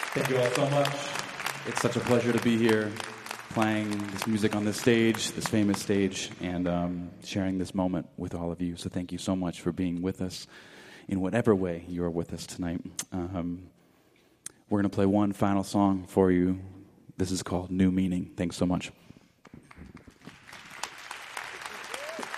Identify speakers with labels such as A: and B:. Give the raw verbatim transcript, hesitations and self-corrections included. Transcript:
A: Thank you all so much.
B: It's such a pleasure to be here, playing this music on this stage, this famous stage, and um, sharing this moment with all of you. So thank you so much for being with us in whatever way you are with us tonight. Um, we're going to play one final song for you. This is called New Meaning. Thanks so much.